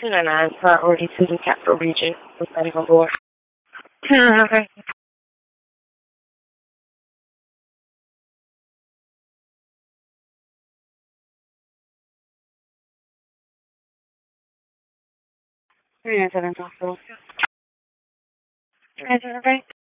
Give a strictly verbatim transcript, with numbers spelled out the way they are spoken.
two nine nine, priority to the capital region. With medical on board. Okay. three nine seven hospital. three nine seven, okay.